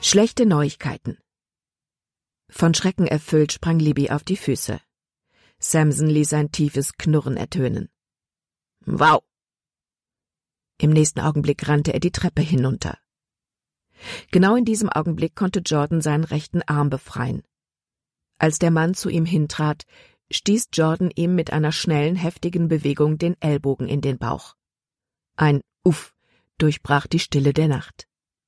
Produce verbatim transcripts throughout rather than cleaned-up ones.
Schlechte Neuigkeiten. Von Schrecken erfüllt sprang Libby auf die Füße. Samson ließ ein tiefes Knurren ertönen. Wow! Im nächsten Augenblick rannte er die Treppe hinunter. Genau in diesem Augenblick konnte Jordan seinen rechten Arm befreien. Als der Mann zu ihm hintrat, stieß Jordan ihm mit einer schnellen, heftigen Bewegung den Ellbogen in den Bauch. Ein Uff durchbrach die Stille der Nacht.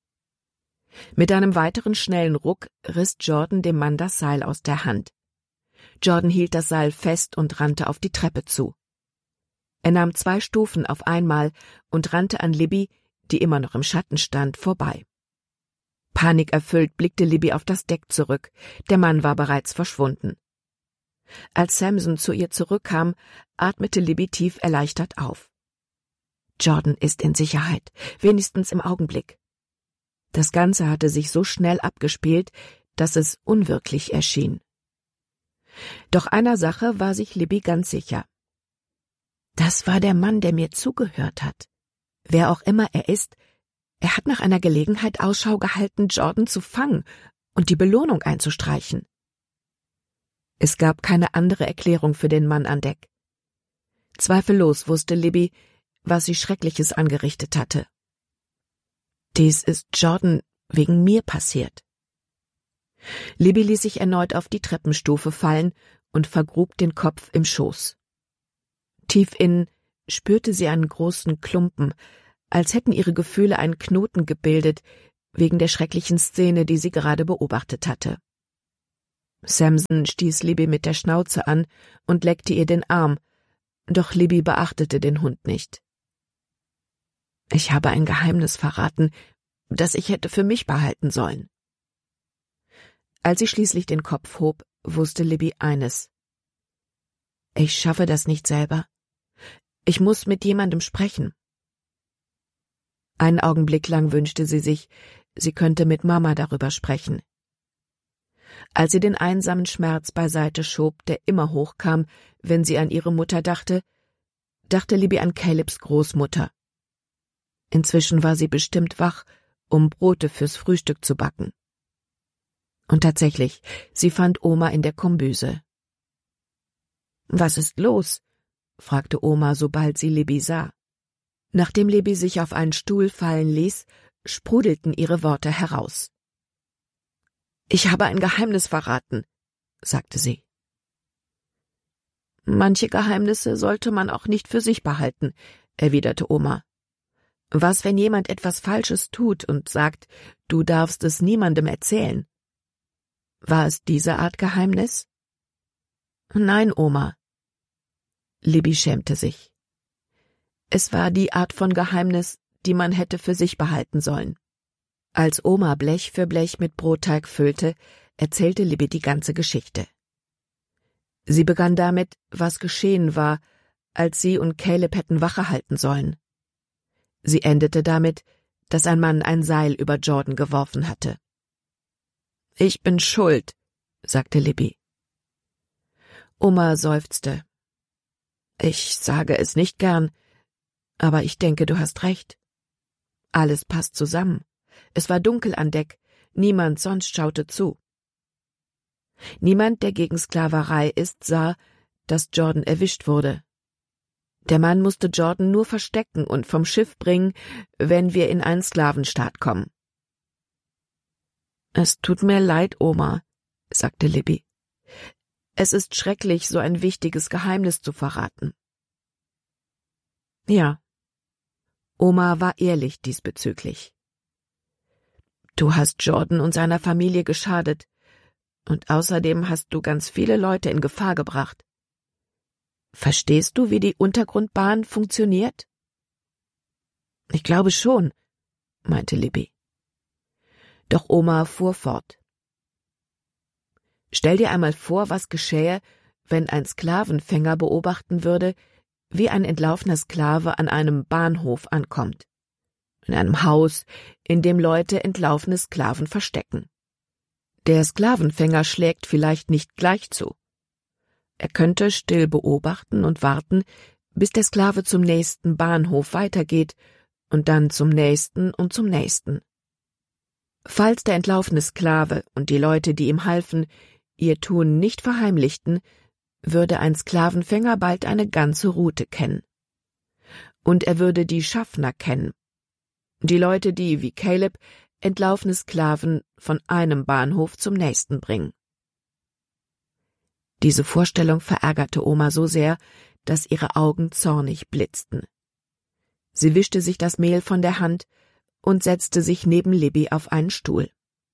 Mit einem weiteren schnellen Ruck riss Jordan dem Mann das Seil aus der Hand. Jordan hielt das Seil fest und rannte auf die Treppe zu. Er nahm zwei Stufen auf einmal und rannte an Libby, die immer noch im Schatten stand, vorbei. Panikerfüllt blickte Libby auf das Deck zurück, der Mann war bereits verschwunden. Als Samson zu ihr zurückkam, atmete Libby tief erleichtert auf. Jordan ist in Sicherheit, wenigstens im Augenblick. Das Ganze hatte sich so schnell abgespielt, dass es unwirklich erschien. Doch einer Sache war sich Libby ganz sicher. Das war der Mann, der mir zugehört hat. Wer auch immer er ist, er hat nach einer Gelegenheit Ausschau gehalten, Jordan zu fangen und die Belohnung einzustreichen. Es gab keine andere Erklärung für den Mann an Deck. Zweifellos wusste Libby, was sie Schreckliches angerichtet hatte. Dies ist Jordan wegen mir passiert. Libby ließ sich erneut auf die Treppenstufe fallen und vergrub den Kopf im Schoß. Tief innen spürte sie einen großen Klumpen, als hätten ihre Gefühle einen Knoten gebildet, wegen der schrecklichen Szene, die sie gerade beobachtet hatte. Samson stieß Libby mit der Schnauze an und leckte ihr den Arm, doch Libby beachtete den Hund nicht. Ich habe ein Geheimnis verraten, das ich hätte für mich behalten sollen. Als sie schließlich den Kopf hob, wusste Libby eines. Ich schaffe das nicht selber. Ich muss mit jemandem sprechen. Einen Augenblick lang wünschte sie sich, sie könnte mit Mama darüber sprechen. Als sie den einsamen Schmerz beiseite schob, der immer hochkam, wenn sie an ihre Mutter dachte, dachte Libby an Calebs Großmutter. Inzwischen war sie bestimmt wach, um Brote fürs Frühstück zu backen. Und tatsächlich, sie fand Oma in der Kombüse. »Was ist los?« fragte Oma, sobald sie Libby sah. Nachdem Libby sich auf einen Stuhl fallen ließ, sprudelten ihre Worte heraus. »Ich habe ein Geheimnis verraten«, sagte sie. »Manche Geheimnisse sollte man auch nicht für sich behalten«, erwiderte Oma. »Was, wenn jemand etwas Falsches tut und sagt, du darfst es niemandem erzählen?« »War es diese Art Geheimnis?« »Nein, Oma.« Libby schämte sich. Es war die Art von Geheimnis, die man hätte für sich behalten sollen. Als Oma Blech für Blech mit Brotteig füllte, erzählte Libby die ganze Geschichte. Sie begann damit, was geschehen war, als sie und Caleb hätten Wache halten sollen. Sie endete damit, dass ein Mann ein Seil über Jordan geworfen hatte. »Ich bin schuld«, sagte Libby. Oma seufzte. »Ich sage es nicht gern, aber ich denke, du hast recht. Alles passt zusammen. Es war dunkel an Deck, niemand sonst schaute zu. Niemand, der gegen Sklaverei ist, sah, dass Jordan erwischt wurde. Der Mann musste Jordan nur verstecken und vom Schiff bringen, wenn wir in einen Sklavenstaat kommen.« »Es tut mir leid, Oma«, sagte Libby. »Es ist schrecklich, so ein wichtiges Geheimnis zu verraten.« Ja, Oma war ehrlich diesbezüglich. »Du hast Jordan und seiner Familie geschadet, und außerdem hast du ganz viele Leute in Gefahr gebracht. Verstehst du, wie die Untergrundbahn funktioniert?« »Ich glaube schon«, meinte Libby. Doch Oma fuhr fort. »Stell dir einmal vor, was geschähe, wenn ein Sklavenfänger beobachten würde, wie ein entlaufener Sklave an einem Bahnhof ankommt. In einem Haus, in dem Leute entlaufene Sklaven verstecken. Der Sklavenfänger schlägt vielleicht nicht gleich zu. Er könnte still beobachten und warten, bis der Sklave zum nächsten Bahnhof weitergeht und dann zum nächsten und zum nächsten. Falls der entlaufene Sklave und die Leute, die ihm halfen, ihr Tun nicht verheimlichten, würde ein Sklavenfänger bald eine ganze Route kennen. Und er würde die Schaffner kennen. Die Leute, die, wie Caleb, entlaufene Sklaven von einem Bahnhof zum nächsten bringen. Diese Vorstellung verärgerte Oma so sehr, dass ihre Augen zornig blitzten. Sie wischte sich das Mehl von der Hand und setzte sich neben Libby auf einen Stuhl.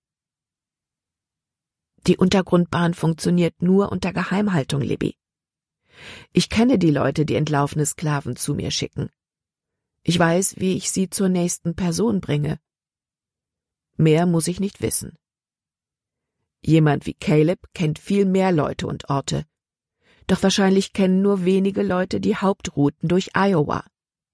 Die Untergrundbahn funktioniert nur unter Geheimhaltung, Libby. Ich kenne die Leute, die entlaufene Sklaven zu mir schicken. Ich weiß, wie ich sie zur nächsten Person bringe. Mehr muss ich nicht wissen. Jemand wie Caleb kennt viel mehr Leute und Orte. Doch wahrscheinlich kennen nur wenige Leute die Hauptrouten durch Iowa.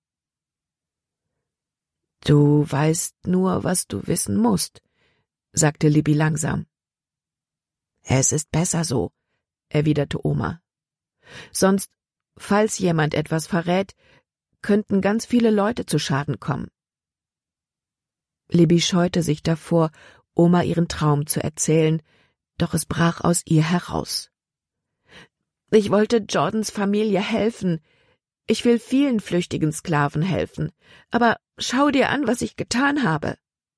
»Du weißt nur, was du wissen musst«, sagte Libby langsam. »Es ist besser so«, erwiderte Oma. »Sonst, falls jemand etwas verrät, könnten ganz viele Leute zu Schaden kommen.« Libby scheute sich davor, Oma ihren Traum zu erzählen, doch es brach aus ihr heraus. »Ich wollte Jordans Familie helfen. Ich will vielen flüchtigen Sklaven helfen. Aber schau dir an, was ich getan habe.«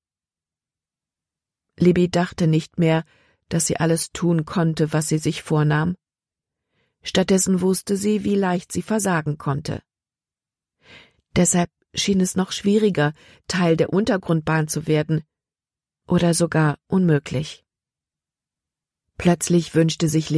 Libby dachte nicht mehr, dass sie alles tun konnte, was sie sich vornahm. Stattdessen wusste sie, wie leicht sie versagen konnte. Deshalb schien es noch schwieriger, Teil der Untergrundbahn zu werden, oder sogar unmöglich. Plötzlich wünschte sich